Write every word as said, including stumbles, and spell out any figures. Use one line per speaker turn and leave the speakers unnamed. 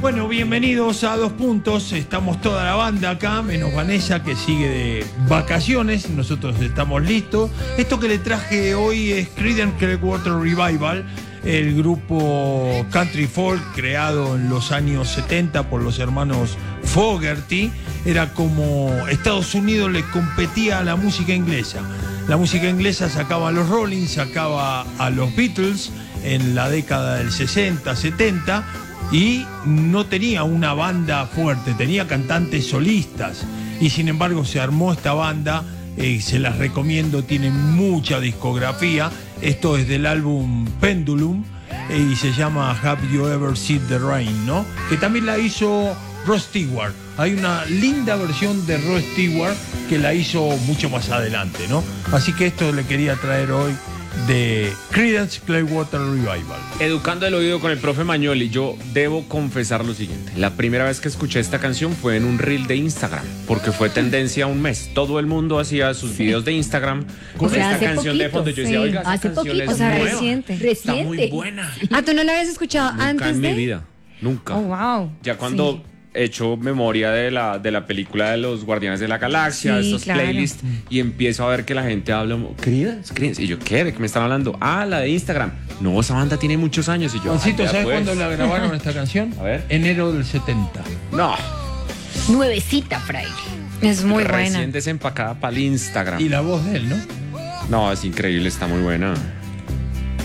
Bueno, bienvenidos a Dos Puntos. Estamos toda la banda acá, menos Vanessa, que sigue de vacaciones. Nosotros estamos listos. Esto que le traje hoy es Creedence Clearwater Revival, el grupo country folk creado en los años setenta por los hermanos Fogerty. Era como Estados Unidos le competía a la música inglesa. La música inglesa sacaba a los Rolling, sacaba a los Beatles en la década del sesenta, setenta, y no tenía una banda fuerte, tenía cantantes solistas. Y sin embargo se armó esta banda, eh, se las recomiendo, tiene mucha discografía. Esto es del álbum Pendulum, eh, y se llama Have You Ever Seen the Rain, ¿no? Que también la hizo Rod Stewart. Hay una linda versión de Rod Stewart que la hizo mucho más adelante, ¿no? Así que esto le quería traer hoy de Creedence Clearwater Revival.
Educando el oído con el profe Magnoli, yo debo confesar lo siguiente. La primera vez que escuché esta canción fue en un reel de Instagram, porque fue tendencia un mes. Todo el mundo hacía sus sí. videos de Instagram con o sea, esta canción
poquito,
de fondo. Yo decía,
sí.
oiga, esta
hace
canción
poquito,
es
o sea,
nueva.
reciente.
Está
reciente.
muy buena.
Ah, ¿tú no la habías escuchado
Nunca
antes
en
de?
mi vida, nunca.
Oh, wow.
Ya cuando... Sí. He hecho memoria de la, de la película de los Guardianes de la Galaxia, sí, estos claro. playlists, y empiezo a ver que la gente habla, Creedence, Creedence, y yo, ¿qué? ¿De qué me están hablando? Ah, la de Instagram. No, esa banda tiene muchos años, y yo,
Juancito, ¿sabes
pues.
cuándo la grabaron esta canción?
A ver.
Enero del setenta.
No.
Nuevecita, Fraile. Es muy buena.
Recién desempacada para el Instagram.
Y la voz de él, ¿no?
No, es increíble, está muy buena.